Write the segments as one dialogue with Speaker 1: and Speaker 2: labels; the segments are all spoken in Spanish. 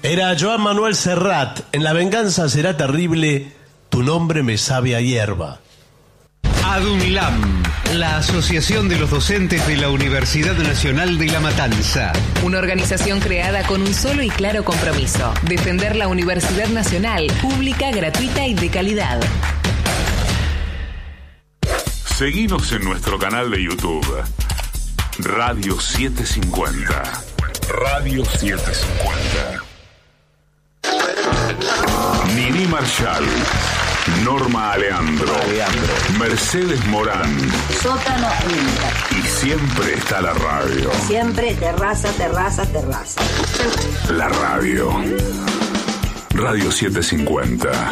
Speaker 1: Era Joan Manuel Serrat. En La venganza será terrible, tu nombre me sabe a hierba.
Speaker 2: ADUNLAM, la Asociación de los Docentes de la Universidad Nacional de La Matanza.
Speaker 3: Una organización creada con un solo y claro compromiso: defender la Universidad Nacional, pública, gratuita y de calidad.
Speaker 4: Seguinos en nuestro canal de YouTube, Radio 750. Radio 750. Nini Marshall, Norma Aleandro, Mercedes Morán.
Speaker 5: Sótano Inca.
Speaker 4: Y siempre está la radio.
Speaker 5: Siempre terraza, terraza, terraza.
Speaker 4: La radio. Radio 750.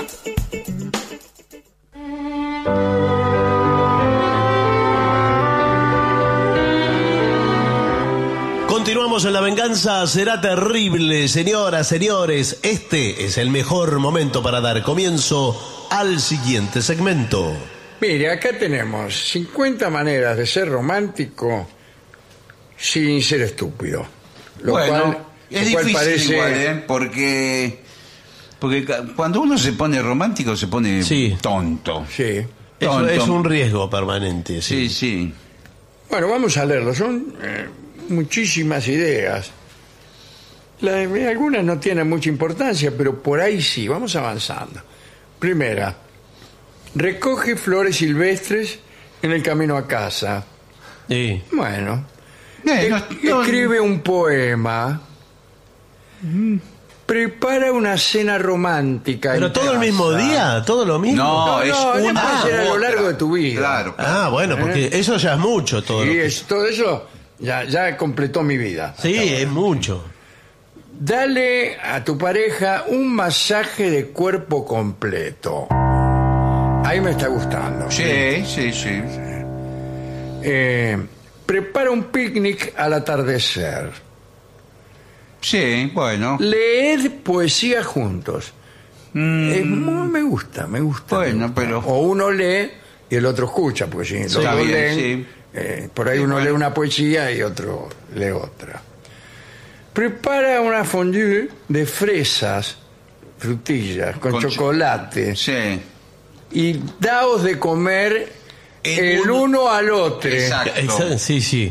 Speaker 1: Continuamos en La venganza será terrible, señoras, señores. Este es el mejor momento para dar comienzo al siguiente segmento.
Speaker 6: Mire, acá tenemos 50 maneras de ser romántico sin ser estúpido.
Speaker 7: Es difícil igual, porque cuando uno se pone romántico se pone tonto.
Speaker 6: Sí.
Speaker 1: Eso es un riesgo permanente.
Speaker 7: Sí.
Speaker 6: Bueno, vamos a leerlo. Son muchísimas ideas. Algunas no tienen mucha importancia, pero por ahí sí. Vamos avanzando. Primera, recoge flores silvestres en el camino a casa.
Speaker 1: Sí.
Speaker 6: Bueno, escribe un poema. Prepara una cena romántica.
Speaker 1: ¿Pero todo el mismo día? ¿Todo lo mismo?
Speaker 6: No, puede ser a lo largo de tu vida.
Speaker 7: Claro.
Speaker 1: Ah, bueno, porque eso ya es mucho. Todo
Speaker 6: todo eso ya completó mi vida.
Speaker 1: Sí, es mucho.
Speaker 6: Dale a tu pareja un masaje de cuerpo completo. Ahí me está gustando.
Speaker 7: Sí.
Speaker 6: Prepara un picnic al atardecer.
Speaker 7: Sí, bueno.
Speaker 6: Leed poesía juntos. Me gusta.
Speaker 7: Bueno, pero...
Speaker 6: O uno lee y el otro escucha, porque si los dos leen, por ahí uno lee una poesía y otro lee otra. Prepara una fondue de fresas, frutillas, con chocolate.
Speaker 7: Sí.
Speaker 6: Y daos de comer el uno al otro.
Speaker 7: Exacto.
Speaker 1: Sí.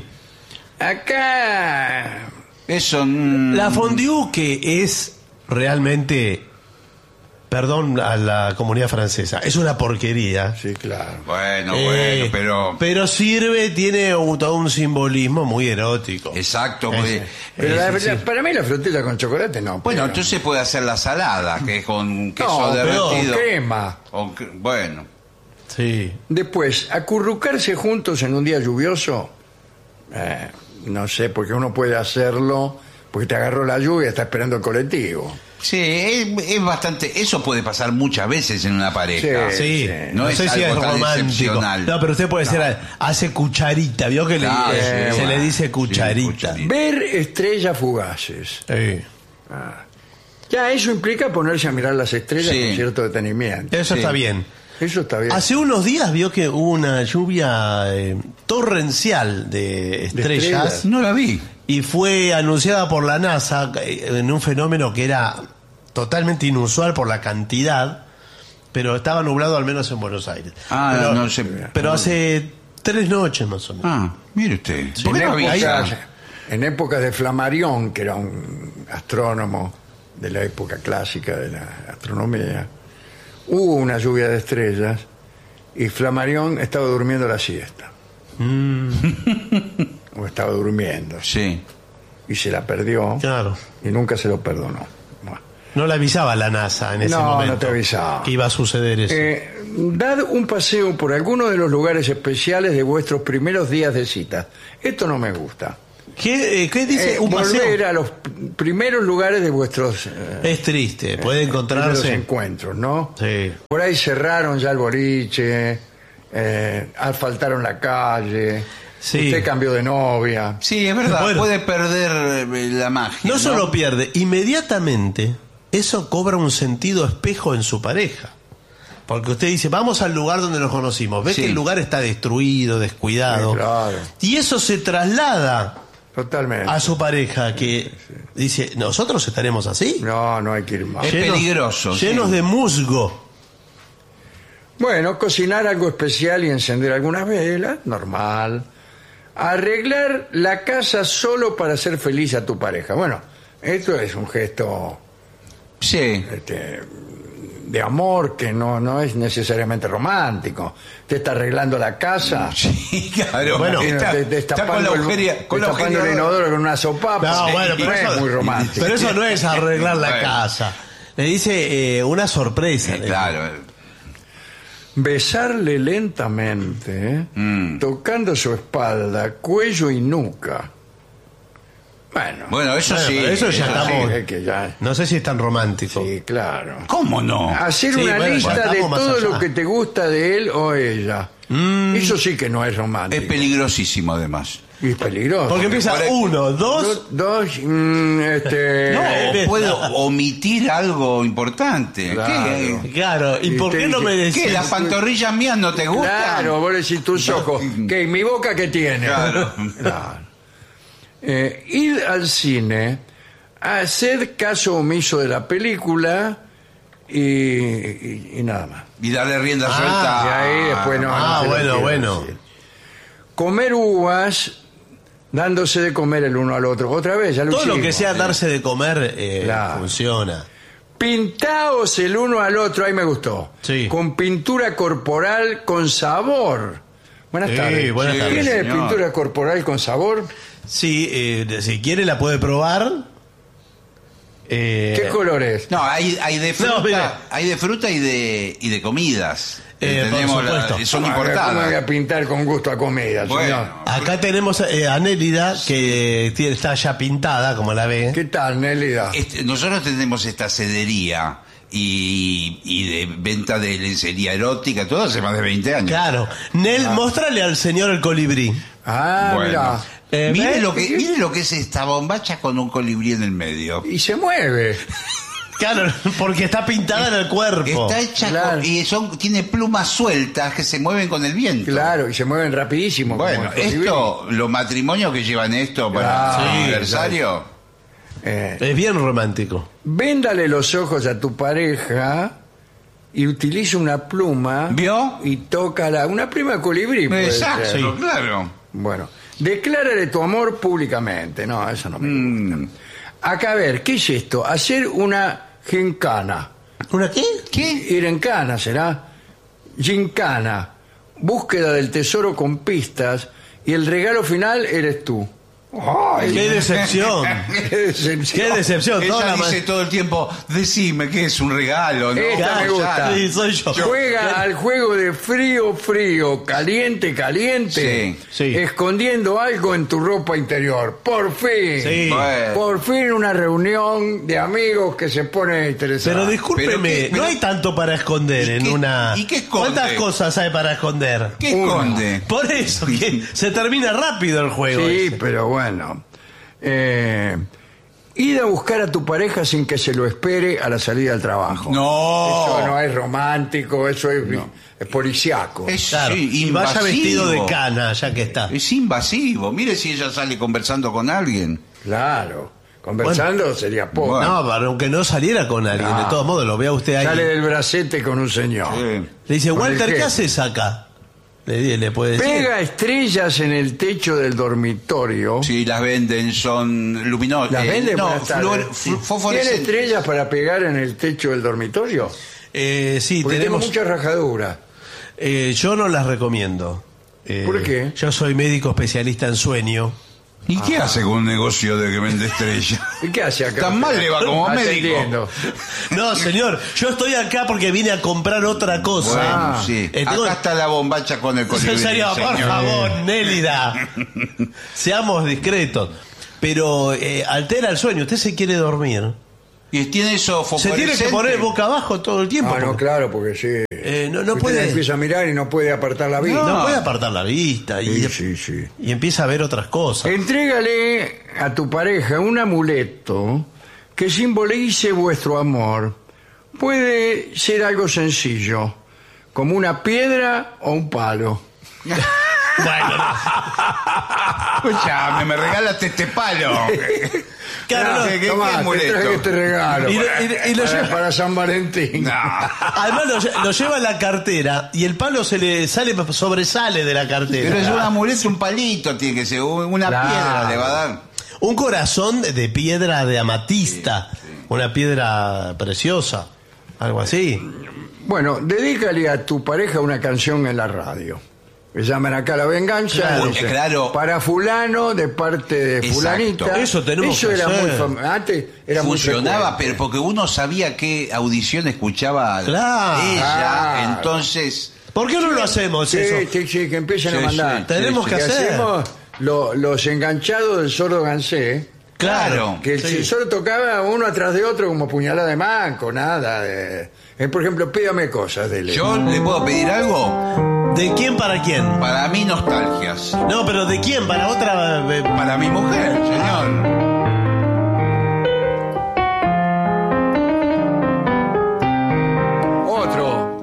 Speaker 6: Acá...
Speaker 7: Eso...
Speaker 1: La fondue, que es realmente, perdón a la comunidad francesa, es una porquería.
Speaker 6: Sí, claro.
Speaker 7: Bueno,
Speaker 1: pero sirve, tiene todo un simbolismo muy erótico.
Speaker 7: Exacto.
Speaker 6: Pero para mí la frutilla con chocolate no.
Speaker 7: Bueno, entonces puede hacer la salada, que es con queso derretido.
Speaker 6: Con crema.
Speaker 7: Bueno.
Speaker 1: Sí.
Speaker 6: Después, acurrucarse juntos en un día lluvioso, no sé, porque uno puede hacerlo porque te agarró la lluvia y está esperando el colectivo.
Speaker 7: Sí, es bastante... Eso puede pasar muchas veces en una pareja.
Speaker 1: Sí.
Speaker 7: No
Speaker 1: sé
Speaker 7: es
Speaker 1: si es
Speaker 7: algo tan
Speaker 1: romántico.
Speaker 7: excepcional.
Speaker 1: No, pero usted puede ser... Hace cucharita, ¿vio que se le dice cucharita?
Speaker 6: Ver estrellas fugaces.
Speaker 1: Sí.
Speaker 6: Ya eso implica ponerse a mirar las estrellas con cierto detenimiento.
Speaker 1: Eso está bien.
Speaker 6: Eso está bien.
Speaker 1: Hace unos días vio que hubo una lluvia torrencial de estrellas.
Speaker 7: No la vi.
Speaker 1: Y fue anunciada por la NASA en un fenómeno que era totalmente inusual por la cantidad, pero estaba nublado al menos en Buenos Aires.
Speaker 7: No sé.
Speaker 1: Pero hace 3 noches más o menos.
Speaker 7: Mire usted.
Speaker 6: En épocas de Flammarion, que era un astrónomo de la época clásica de la astronomía, hubo una lluvia de estrellas y Flammarion estaba durmiendo la siesta. O estaba durmiendo.
Speaker 7: Sí.
Speaker 6: Y se la perdió.
Speaker 1: Claro.
Speaker 6: Y nunca se lo perdonó. Bueno.
Speaker 1: No le avisaba la NASA en ese momento.
Speaker 6: No te avisaba.
Speaker 1: Que iba a suceder eso.
Speaker 6: Dad un paseo por alguno de los lugares especiales de vuestros primeros días de cita. Esto no me gusta.
Speaker 1: ¿Qué dice? Un
Speaker 6: volver
Speaker 1: paseo.
Speaker 6: a los primeros lugares de vuestros...
Speaker 1: Es triste, puede encontrarse...
Speaker 6: primeros encuentros, ¿no?
Speaker 1: Sí.
Speaker 6: Por ahí cerraron ya el boliche, asfaltaron la calle...
Speaker 1: Sí.
Speaker 6: Usted cambió de novia.
Speaker 7: Sí, es verdad, puede perder la magia.
Speaker 1: No solo pierde, inmediatamente eso cobra un sentido espejo en su pareja. Porque usted dice, vamos al lugar donde nos conocimos. Ve que el lugar está destruido, descuidado.
Speaker 6: Sí, claro.
Speaker 1: Y eso se traslada
Speaker 6: Totalmente.
Speaker 1: a su pareja que dice, ¿nosotros estaremos así?
Speaker 6: No, no hay que ir más.
Speaker 7: Es peligroso.
Speaker 1: Llenos de musgo.
Speaker 6: Bueno, cocinar algo especial y encender algunas velas, normal. Arreglar la casa solo para hacer feliz a tu pareja. Bueno, esto es un gesto
Speaker 7: Sí.
Speaker 6: de amor que no es necesariamente romántico. Te está arreglando la casa.
Speaker 7: Sí, claro.
Speaker 1: Bueno,
Speaker 7: está
Speaker 6: Destapando
Speaker 7: con la agujería- con la
Speaker 6: destapando el
Speaker 7: agujería-
Speaker 6: inodoro con una sopa.
Speaker 1: No, bueno, pero
Speaker 6: no es
Speaker 1: eso,
Speaker 6: muy romántico.
Speaker 1: pero eso no es arreglar la
Speaker 7: Bueno.
Speaker 1: casa. Le dice una sorpresa.
Speaker 7: Claro.
Speaker 6: Besarle lentamente, tocando su espalda, cuello y nuca. Bueno,
Speaker 7: Bueno, eso
Speaker 1: Bueno,
Speaker 7: sí.
Speaker 1: pero eso ya
Speaker 7: sí.
Speaker 1: estamos-
Speaker 6: es que ya.
Speaker 1: No sé si es tan romántico.
Speaker 6: Sí, claro.
Speaker 7: ¿Cómo no?
Speaker 6: Hacer
Speaker 1: Sí,
Speaker 6: una
Speaker 1: bueno,
Speaker 6: lista
Speaker 1: ya
Speaker 6: de
Speaker 1: estamos más
Speaker 6: todo
Speaker 1: allá.
Speaker 6: lo que te gusta de él o ella. Eso sí que no es romántico.
Speaker 7: Es peligrosísimo, además.
Speaker 6: Y es peligroso.
Speaker 1: Porque empieza
Speaker 7: Por ahí-
Speaker 1: 1, 2.
Speaker 6: Dos,
Speaker 7: O puedo omitir algo importante.
Speaker 6: Claro.
Speaker 1: Claro, ¿y
Speaker 6: Y
Speaker 1: por
Speaker 6: te
Speaker 1: qué no
Speaker 6: dice,
Speaker 1: me decís?
Speaker 7: ¿Qué? ¿Las pantorrillas mías no te gustan?
Speaker 6: Claro, vos decís tus ojos. ¿Qué? ¿Mi boca qué tiene?
Speaker 7: Claro.
Speaker 6: Claro. Ir al cine, hacer caso omiso de la película y nada más.
Speaker 7: Y darle rienda
Speaker 6: Y
Speaker 7: suelta.
Speaker 6: ahí después no.
Speaker 1: Ah,
Speaker 6: no se lo
Speaker 1: bueno,
Speaker 6: quiero
Speaker 1: bueno.
Speaker 6: decir. Comer uvas, dándose de comer el uno al otro. Otra vez, ya lo
Speaker 1: Todo lo que
Speaker 6: hicimos.
Speaker 1: sea darse de comer
Speaker 6: Claro.
Speaker 1: funciona.
Speaker 6: Pintaos el uno al otro, ahí me gustó.
Speaker 1: Sí.
Speaker 6: Con pintura corporal con sabor. Buenas
Speaker 1: Sí,
Speaker 6: tardes.
Speaker 1: buenas tardes,
Speaker 6: ¿Tiene
Speaker 7: señor.
Speaker 6: pintura corporal con sabor?
Speaker 1: Sí, si quiere la puede probar.
Speaker 6: ¿Qué color es?
Speaker 7: No, hay de fruta,
Speaker 1: No, mira.
Speaker 7: hay de fruta y de comidas.
Speaker 1: Por
Speaker 7: Tenemos
Speaker 1: supuesto.
Speaker 7: son
Speaker 6: ¿Cómo me voy a
Speaker 7: importadas.
Speaker 6: pintar con gusto a comida,
Speaker 7: Bueno.
Speaker 6: señor?
Speaker 1: Acá tenemos a Nélida, que está ya pintada, como la ve.
Speaker 6: ¿Qué tal, Nélida?
Speaker 7: Nosotros tenemos esta cedería y de venta de lencería erótica, todo hace más de 20 años.
Speaker 1: Claro. Nel, mostrale al señor el colibrí.
Speaker 6: Ah,
Speaker 7: Bueno.
Speaker 6: mira.
Speaker 7: Mire
Speaker 1: ¿ves?
Speaker 7: mire lo que es esta bombacha con un colibrí en el medio.
Speaker 6: Y se mueve.
Speaker 1: Claro, porque está pintada en el cuerpo.
Speaker 7: Está hecha
Speaker 6: Claro.
Speaker 7: y tiene plumas sueltas que se mueven con el viento.
Speaker 6: Claro, y se mueven rapidísimo. como
Speaker 7: Bueno,
Speaker 6: el colibrí.
Speaker 7: los matrimonios que llevan esto para
Speaker 6: Claro.
Speaker 7: el
Speaker 6: Sí,
Speaker 7: aniversario.
Speaker 1: Es bien romántico.
Speaker 6: Véndale los ojos a tu pareja y utiliza una pluma.
Speaker 7: ¿Vio?
Speaker 6: Y tócala. Una pluma de colibrí. puede
Speaker 7: Exacto,
Speaker 6: ser.
Speaker 1: Sí.
Speaker 7: claro.
Speaker 6: Bueno, declárale tu amor públicamente. No, eso no me gusta. Acá, a ver, ¿qué es esto? Hacer una gincana.
Speaker 1: ¿Una qué?
Speaker 7: ¿Qué?
Speaker 6: Ir en cana, ¿será? Gincana. Búsqueda del tesoro con pistas y el regalo final eres tú. ¡Ay!
Speaker 1: ¡Qué decepción!
Speaker 6: ¡Qué decepción!
Speaker 1: ¡Qué decepción! Toda
Speaker 7: Ella
Speaker 1: la
Speaker 7: dice todo el tiempo, decime que es un regalo, ¿no?
Speaker 6: Esta me gusta.
Speaker 1: Sí, soy yo.
Speaker 6: Juega al juego de frío, frío, caliente, caliente,
Speaker 1: Sí, sí.
Speaker 6: escondiendo algo en tu ropa interior. Por fin.
Speaker 1: Sí.
Speaker 7: Bueno.
Speaker 6: Por fin una reunión de amigos que se pone interesante.
Speaker 1: Pero discúlpeme,
Speaker 7: pero-
Speaker 1: no hay tanto para esconder
Speaker 7: ¿Y
Speaker 1: en
Speaker 7: qué-
Speaker 1: una...
Speaker 7: y qué esconde?
Speaker 1: ¿Cuántas cosas hay para esconder?
Speaker 7: ¿Qué esconde?
Speaker 1: Por eso, que se termina rápido el juego.
Speaker 6: Sí,
Speaker 1: ese.
Speaker 6: pero bueno. Ir a buscar a tu pareja sin que se lo espere a la salida del trabajo.
Speaker 7: No.
Speaker 6: Eso no es romántico, eso es policiaco.
Speaker 7: Es
Speaker 1: Claro,
Speaker 7: sí,
Speaker 1: y vaya
Speaker 7: invasivo.
Speaker 1: vestido de cana, ya que está.
Speaker 7: Es invasivo. Mire si ella sale conversando con alguien.
Speaker 6: Claro. Conversando sería poco.
Speaker 7: Bueno.
Speaker 1: No, pero aunque no saliera con alguien,
Speaker 6: No.
Speaker 1: de todos modos, lo vea usted ahí.
Speaker 6: Sale del bracete con un señor.
Speaker 7: Sí.
Speaker 1: Le dice,
Speaker 6: Con el
Speaker 1: Walter, ¿qué
Speaker 6: jefe.
Speaker 1: haces acá? Le puede decir.
Speaker 6: Pega estrellas en el techo del dormitorio.
Speaker 7: Sí, las venden, son luminosas.
Speaker 6: ¿Las vende?
Speaker 7: No,
Speaker 6: Buenas tardes. ¿Tiene
Speaker 7: fosforescentes.
Speaker 6: estrellas para pegar en el techo del dormitorio?
Speaker 1: Sí,
Speaker 6: Porque tengo
Speaker 1: tenemos...
Speaker 6: muchas rajaduras.
Speaker 1: Yo no las recomiendo.
Speaker 6: ¿Por qué?
Speaker 1: Yo soy médico especialista en sueño.
Speaker 7: ¿Y qué hace con un negocio de que vende estrellas?
Speaker 6: ¿Y qué hace acá?
Speaker 7: Tan mal le va como médico.
Speaker 6: Atendiendo.
Speaker 1: No, señor, yo estoy acá porque vine a comprar otra cosa.
Speaker 7: Bueno, sí.
Speaker 1: tengo-
Speaker 7: Acá está la bombacha con el colibrí.
Speaker 1: En serio, por
Speaker 7: señor.
Speaker 1: favor, Nélida. Seamos discretos. Pero altera el sueño. Usted se quiere dormir.
Speaker 7: Y tiene eso
Speaker 1: Se tiene que poner boca abajo todo el tiempo.
Speaker 6: Ah, no,
Speaker 1: porque,
Speaker 6: claro, porque sí.
Speaker 1: no
Speaker 6: Usted
Speaker 1: puede,
Speaker 6: empieza a mirar y no puede apartar la vista.
Speaker 1: no puede apartar la vista y,
Speaker 6: Sí.
Speaker 1: y empieza a ver otras cosas.
Speaker 6: Entrégale a tu pareja un amuleto que simbolice vuestro amor. Puede ser algo sencillo, como una piedra o un palo.
Speaker 1: Bueno, no.
Speaker 7: Escuchame, me regalaste este palo.
Speaker 1: Claro,
Speaker 6: ¿Qué te traje este regalo?
Speaker 1: Y lo lleva
Speaker 6: para San Valentín.
Speaker 7: No.
Speaker 1: Además lo lleva en la cartera y el palo sobresale de la cartera.
Speaker 7: Pero es un amuleto, un palito tiene que ser, una piedra le va a dar.
Speaker 1: Un corazón de piedra de amatista, una piedra preciosa, algo así.
Speaker 6: Bueno, dedícale a tu pareja una canción en la radio. Me llaman acá a La Venganza. Dicen,
Speaker 7: claro.
Speaker 6: Para fulano, de parte de fulanita.
Speaker 1: Eso tenemos que
Speaker 6: era
Speaker 1: hacer.
Speaker 6: muy antes era
Speaker 7: funcionaba,
Speaker 6: muy
Speaker 7: pero porque uno sabía qué audición escuchaba
Speaker 1: Claro.
Speaker 7: ella, entonces...
Speaker 1: ¿Por qué no lo hacemos eso?
Speaker 6: Sí, que empiecen a mandar.
Speaker 1: Tenemos que hacer.
Speaker 6: Hacemos los enganchados del Sordo Gansé.
Speaker 7: Claro.
Speaker 6: Que el sordo tocaba uno atrás de otro como puñalada de manco, nada. Por ejemplo, pídame cosas de él.
Speaker 7: ¿Yo le puedo pedir algo?
Speaker 1: ¿De quién para quién?
Speaker 7: Para mí, nostalgias.
Speaker 1: No, pero ¿de quién? Para otra...
Speaker 7: Para mi mujer, señor.
Speaker 6: Otro.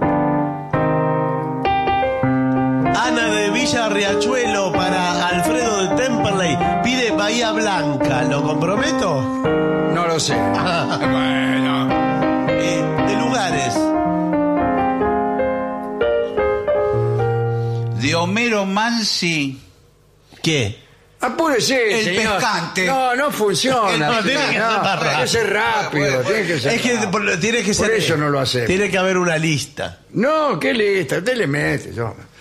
Speaker 1: Ana de Villa Riachuelo para Alfredo de Temperley. Pide Bahía Blanca. ¿Lo comprometo?
Speaker 6: No lo sé.
Speaker 7: Bueno.
Speaker 1: De lugares.
Speaker 7: De Homero Mansi.
Speaker 1: ¿Qué?
Speaker 6: Apúrese,
Speaker 7: El
Speaker 6: señor.
Speaker 7: pescante.
Speaker 6: No funciona.
Speaker 1: No, tiene que ser más
Speaker 6: tiene que ser rápido. Tiene que ser
Speaker 1: Es que
Speaker 6: rápido.
Speaker 1: tiene que ser...
Speaker 6: Por eso no lo hacemos.
Speaker 1: Tiene que haber una lista.
Speaker 6: No, qué lista. Usted le mete.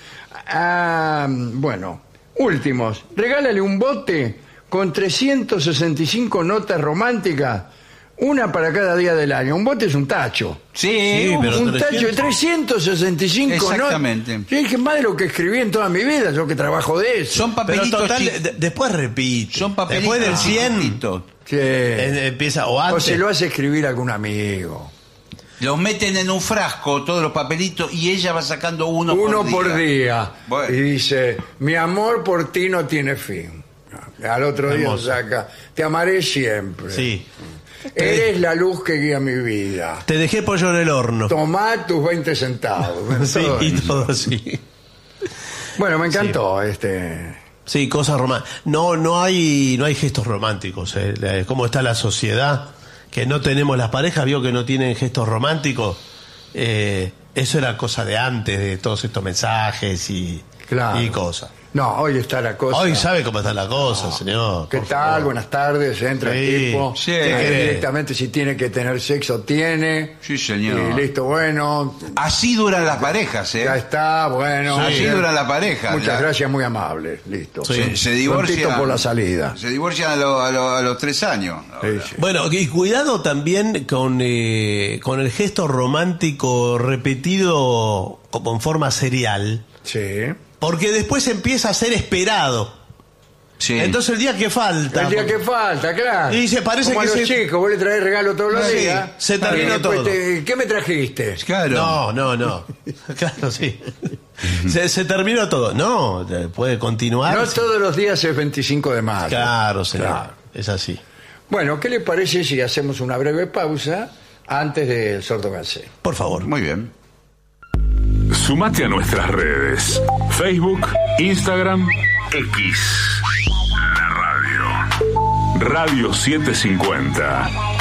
Speaker 6: Bueno, últimos. Regálale un bote con 365 notas románticas. Una para cada día del año. Un bote es un tacho.
Speaker 7: Sí,
Speaker 1: pero
Speaker 6: Un tacho de 365 notas.
Speaker 7: Exactamente.
Speaker 6: Yo dije más de lo que escribí en toda mi vida, yo que trabajo de eso.
Speaker 7: Son
Speaker 1: Pero
Speaker 7: papelitos
Speaker 1: total,
Speaker 7: chi-
Speaker 1: después repite.
Speaker 7: Son papelitos
Speaker 1: Después del 100
Speaker 7: chiquititos.
Speaker 6: Sí.
Speaker 1: empieza o
Speaker 6: O
Speaker 1: antes.
Speaker 6: se lo hace escribir algún amigo.
Speaker 7: Los meten en un frasco, todos los papelitos, y ella va sacando uno
Speaker 6: Por día.
Speaker 7: Bueno.
Speaker 6: Y dice, mi amor por ti no tiene fin. Al otro
Speaker 1: Hermoso.
Speaker 6: día saca, te amaré siempre.
Speaker 1: Sí.
Speaker 6: Eres la luz que guía mi vida.
Speaker 1: Te dejé pollo en el horno.
Speaker 6: Tomá tus 20 centavos.
Speaker 1: Sí,
Speaker 6: Todo
Speaker 1: y
Speaker 6: eso.
Speaker 1: todo así.
Speaker 6: Bueno, me encantó
Speaker 1: Sí, cosas románticas. No hay gestos románticos. ¿Cómo está la sociedad? Que no tenemos las parejas, vio que no tienen gestos románticos. Eso era cosa de antes, de todos estos mensajes y cosas.
Speaker 6: No, hoy está la cosa.
Speaker 1: Hoy sabe cómo está la cosa, señor.
Speaker 6: ¿Qué
Speaker 1: por
Speaker 6: tal?
Speaker 1: favor.
Speaker 6: Buenas tardes. Entra el
Speaker 1: Sí,
Speaker 6: tipo.
Speaker 7: sí.
Speaker 6: Directamente si tiene que tener sexo, tiene.
Speaker 7: Sí, señor.
Speaker 6: Y listo, bueno.
Speaker 7: Así duran las parejas, ¿eh?
Speaker 6: Ya está, bueno.
Speaker 7: Así
Speaker 6: bien.
Speaker 7: dura la pareja.
Speaker 6: Muchas
Speaker 7: Ya.
Speaker 6: gracias, muy amable. Listo.
Speaker 1: Sí.
Speaker 7: Se divorcian.
Speaker 6: Prontito por la salida.
Speaker 7: Se divorcian a los 3 años.
Speaker 6: Sí, sí.
Speaker 1: Bueno, y cuidado también con el gesto romántico repetido como en forma serial,
Speaker 6: Sí.
Speaker 1: porque después empieza a ser esperado.
Speaker 7: Sí.
Speaker 1: Entonces el día que falta...
Speaker 6: El día que falta, claro.
Speaker 1: Y se parece
Speaker 6: Como
Speaker 1: que
Speaker 6: a los
Speaker 1: se-
Speaker 6: chicos, vos le traes regalo todos los
Speaker 1: Sí,
Speaker 6: días.
Speaker 1: se terminó
Speaker 6: Y después
Speaker 1: todo.
Speaker 6: ¿Qué me trajiste?
Speaker 7: Claro.
Speaker 1: No. Claro, sí. Se terminó todo. No, puede continuar.
Speaker 6: No todos los días es 25 de mayo.
Speaker 1: Claro, señor.
Speaker 6: Claro.
Speaker 1: Es así.
Speaker 6: Bueno, ¿qué le parece si hacemos una breve pausa antes del Sordo Gansé?
Speaker 1: Por favor.
Speaker 7: Muy bien.
Speaker 4: Sumate a nuestras redes. Facebook, Instagram, X. La radio. Radio 750.